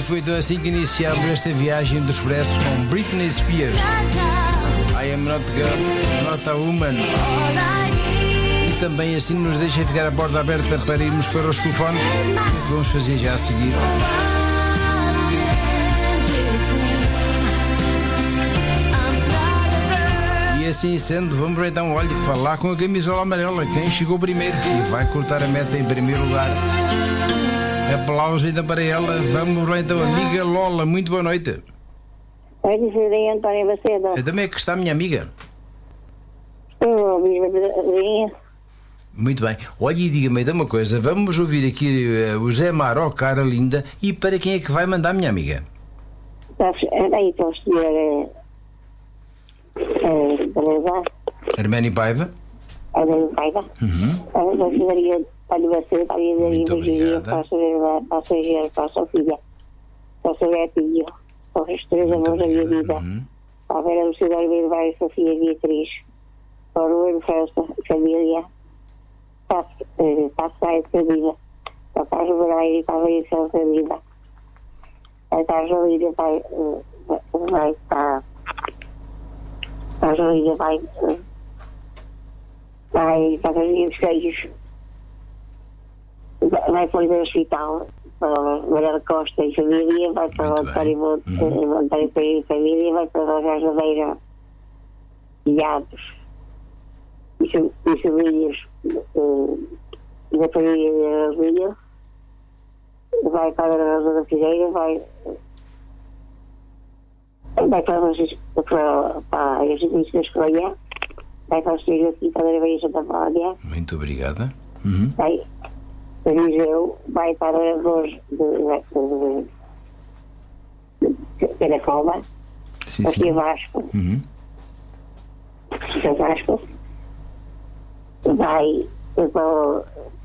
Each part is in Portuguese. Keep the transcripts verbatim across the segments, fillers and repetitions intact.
foi então assim que iniciamos esta viagem do Expresso com Britney Spears. I am not girl, not a woman. E também assim nos deixa ficar a porta aberta para irmos para os telefones. O que é que vamos fazer já a seguir? E assim sendo, vamos então, olha, falar com a camisola amarela. Quem chegou primeiro e vai cortar a meta em primeiro lugar. Aplausos então para ela. Vamos lá então, amiga Lola, muito boa noite. Oi, dizer António Bacedo. Eu também é que está a minha amiga. Estou a ouvir a Muito bem. Olha e diga-me então uma coisa. Vamos ouvir aqui uh, o Zé Maró, cara linda. E para quem é que vai mandar, minha amiga? Aí estou a escolher a levar. Arménio Paiva. A Paiva. Uhum. Eu gostaria de você, para ir daí Muito um dia, obrigada. para saber, para saber, para a sua filha, para saber a filha, para os três amores da minha vida, Uhum. para a Vera Lucidar Beira, Sofia Beatriz, para o Euro Festa, família, para a Saia de Cabida, para a Carlos Braga e para a Veia de Cabida. A Carlos Lídia vai, vai para a Carlos Lídia vai, vai para a Casinha dos Queijos. Vai para o hospital, para a Maria Costa e família, vai para o António Pereira e família, vai para o Jorge Madeira e Atos e sobrinhos da família de Rosilha, vai para a Rosa da Figueira, vai vai para a Instituição da Escolha, vai para o Estúdio aqui para a Veia Santa Cláudia. Muito obrigada. Uhum. Vai para Viseu, vai para a Dores de Caracola, Sim, aqui sim. a Vasco, Uhum. a Vasco, vai para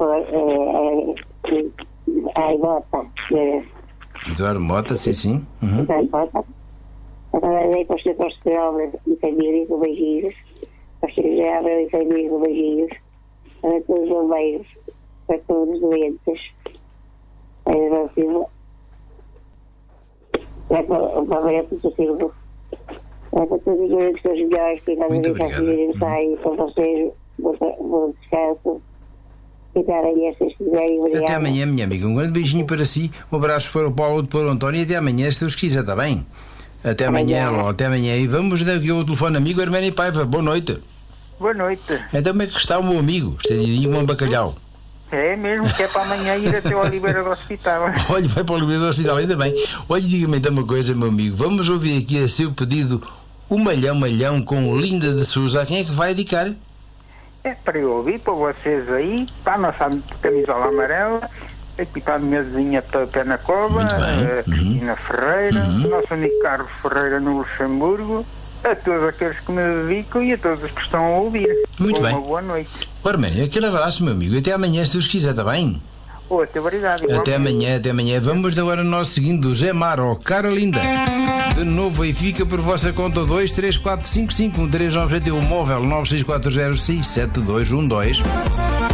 a Ibota, Eduardo Mota, sim, sim. Uhum. a Ibota, vai para os Postos de Obras e famílias do Beijinhos, para os Postos de Obras e famílias do Beijinhos, para todos os bombeiros, para todos os doentes, para a Silva, para a Maria Pita Silva, para todos os doentes que os melhores, que cada Muito vez que obrigada. a sai, para vocês, bom descanso, ficarem estas que quiserem, obrigada. Até amanhã, minha amiga. Um grande beijinho para si. Um abraço para o Paulo, para o António. E até amanhã, se Deus quiser, está bem? Até amanhã, Lola. Até amanhã. E vamos daqui ao telefone amigo Arménio Paiva. Boa noite. Boa noite. Então como é que está o meu amigo? Estendidinho com um bacalhau. É mesmo que é para amanhã ir até ao Oliveira do Hospital. Olha, vai para o Oliveira do Hospital, ainda bem. Olha, diga-me então uma coisa, meu amigo. Vamos ouvir aqui a seu pedido o Malhão Malhão com Linda de Sousa. A quem é que vai dedicar? É para eu ouvir, para vocês aí, para a nossa camisola amarela, aqui para a minha vizinha Pena Cova, Muito bem. a Cristina Uhum. Ferreira, Uhum. o nosso amigo Carlos Ferreira no Luxemburgo, a todos aqueles que me dedicam e a todos os que estão a ouvir. Muito Uma bem. boa noite. Ora, Arménio, aquele abraço, meu amigo. Até amanhã, se Deus quiser, está bem? Outra, obrigado. Até igualmente. amanhã, até amanhã. Vamos agora ao nosso seguinte, o Zé Maro, cara linda. De novo, aí fica por vossa conta dois três quatro cinco cinco um três nove sete um móvel nove seis quatro zero seis sete dois um dois.